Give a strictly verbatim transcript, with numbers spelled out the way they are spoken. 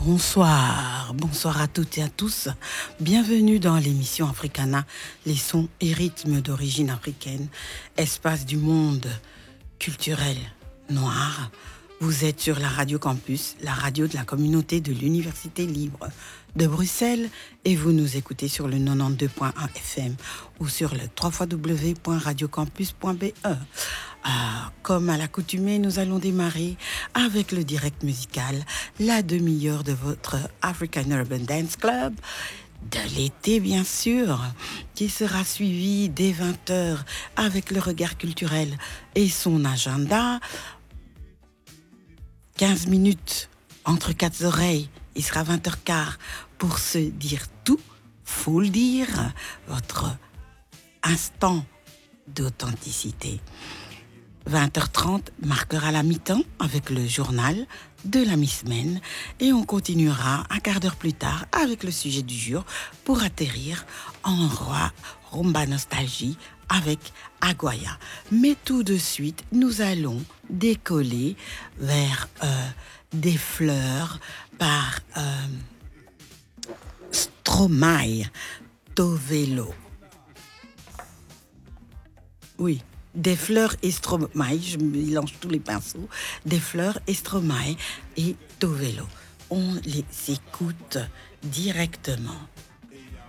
Bonsoir, bonsoir à toutes et à tous. Bienvenue dans l'émission Africana, les sons et rythmes d'origine africaine, espace du monde culturel noir. Vous êtes sur la Radio Campus, la radio de la communauté de l'Université libre de Bruxelles, et vous nous écoutez sur le quatre-vingt-douze point un F M ou sur le w w w point radio campus point b e. Ah, comme à l'accoutumée, nous allons démarrer avec le direct musical, la demi-heure de votre African Urban Dance Club, de l'été bien sûr, qui sera suivi dès vingt heures avec le regard culturel et son agenda. quinze minutes entre quatre oreilles, il sera vingt heures quinze pour se dire tout, faut le dire, votre instant d'authenticité. vingt heures trente marquera la mi-temps avec le journal de la mi-semaine et on continuera un quart d'heure plus tard avec le sujet du jour pour atterrir en roi rumba nostalgie avec Aguaya. Mais tout de suite, nous allons décoller vers euh, des fleurs par euh, Stromae Tovelo. Oui. Des fleurs et Stromae, je mélange tous les pinceaux, des fleurs et Stromae et Tovelo. On les écoute directement.